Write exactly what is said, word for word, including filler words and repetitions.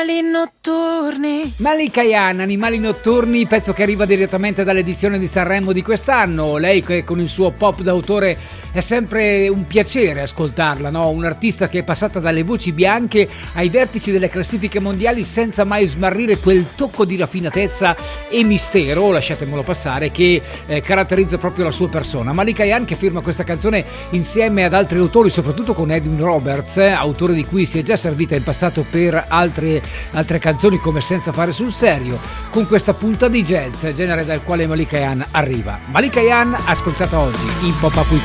Animali notturni. Malika Ayane, Animali notturni, pezzo che arriva direttamente dall'edizione di Sanremo di quest'anno. Lei che con il suo pop d'autore è sempre un piacere ascoltarla, no? Un'artista che è passata dalle voci bianche ai vertici delle classifiche mondiali senza mai smarrire quel tocco di raffinatezza e mistero, lasciatemelo passare, che eh, caratterizza proprio la sua persona. Malika Ayane che firma questa canzone insieme ad altri autori, soprattutto con Edwin Roberts, eh, autore di cui si è già servita in passato per altre altre canzoni come Senza fare sul serio, con questa punta di jazz, genere dal quale Malika Ayane arriva. Malika Ayane ascoltata oggi in Pop Up